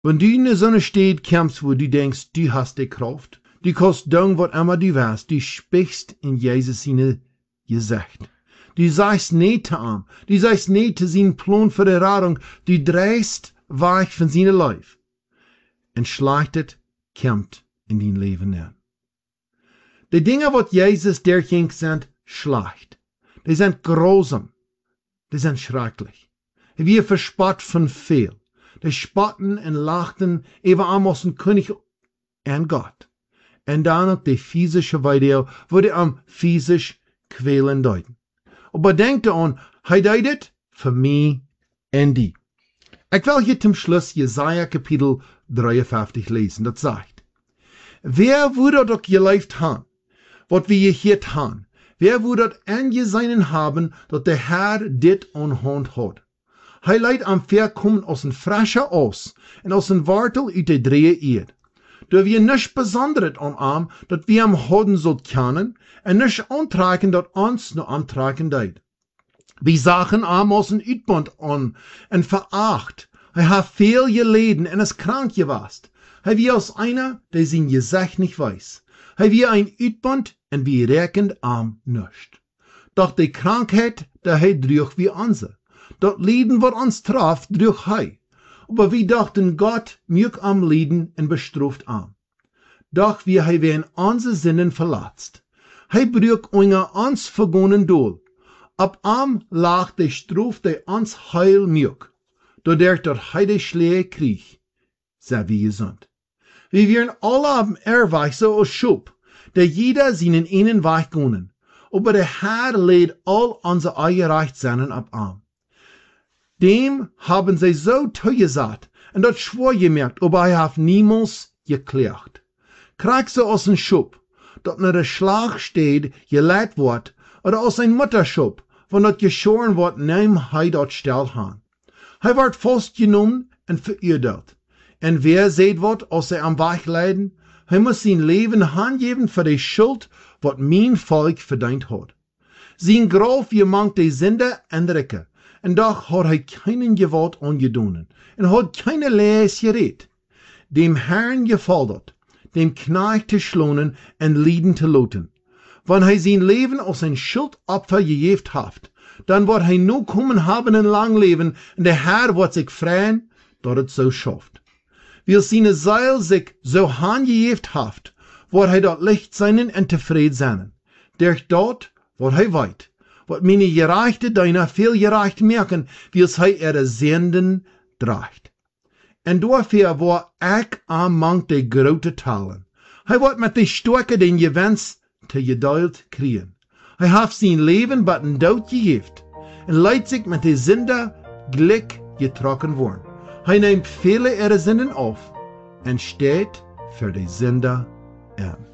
Wenn du in so eine Stadt kommst, wo du denkst, du hast die Kraft, du kannst tun, was immer du willst, du sprichst in Jesus seine Gesicht. Du sagst nicht zu ihm, du sagst nicht zu seinem Plan für die Rettung, du drehst weg von seinem Leib. Und Schlechtes kommt in dein Leben hin. Die Dinge, was Jesus dir ging, sind schlecht. Die sind grausam. Die sind schrecklich. Wir verspott von viel. Die spotten und lachten über Amosen König und Gott. Und dann noch die physische Video, wo die am physisch quälen deuten. Aber denkt an, hij deed het für mich und die. Ich will hier zum Schluss Jesaja Kapitel 53 lesen. Das sagt, wer würde doch gelebt haben, was wir hier tun? Wer würde angesehen haben, dass der Herr dit an Hand hat? Hij leidt am Verkommen aus dem Frische aus und aus dem Wartel uit de Drehe Eid. Da wir nichts Besonderes an ihm, dass wir am Hoden so kennen, und nichts antreiben, dat uns nur antreiben deid. Wir sagen ihm aus dem Uitbund an und veracht. Hij hat viel geleden und ist krank gewesen. Hij wie als einer, der sein Gesicht nicht weiß. Hij wie ein Uitbund und wir reckend am nicht. Doch die Krankheit, der hij droeg wie unser. Dat Leden, wat uns traf, droeg hij. Aber wir dachten, Gott mög am Leden und bestraft am. Doch wie hij werden unsere Sinnen verlatzt. Hij brug uns vergonnen doel. Ab am lag de Straf, die uns heil mög. Doordat dat hij de Schläge krieg, sei wie gesund. Wir werden alle am Erweich so als Schub, der jeder seinen einen Weg gehen. Aber der Herr lädt all unsere Eigenrechtseinen ab am. Dem haben sie so zugesagt und das schwor gemerkt, aber er hat niemals geklärt. Krieg so aus dem Schub, dat nach der Schlag steht, gelegt wird, oder aus ein Mutterschub, von dat geschoren wird, nehm hij dort stellt han. Hij wird festgenommen und verurteilt. Und wer seht wat, als er am Weg leiden, hij muss sein Leben hingeben für die Schuld, wat mein Volk verdient hat. Sein Graf gemangt die Sünde und Recke. Und doch hat hij keinen Gewalt angedonnen und hat keine Lees geredet. Dem Herrn gefällt het, dem Knecht zu schlonen und Lieden zu loten. Wenn hij sein Leben als ein Schuldopfer gegeben hat, dann wird hij nur kommen haben ein lang Leben und der Herr wird sich freuen, dass het so schafft. Weil seine Seele sich so hingegeben hat, wird hij dort Licht sein und zufrieden sein. Durch dort wird hij weit. Wat meine Gerechte deiner viel gerecht merken, wie es hij ihre Sünden draagt. En dafür war ik among de grote talen. Hij wordt met de Stärke den Gewinst te geduld kriegen. Hij heeft zijn Leben but een dood gegeven. En leidt sich met de Sünde Glück getrokken worden. Hij neemt viele ihre Sünden auf en steht für die Sünde in.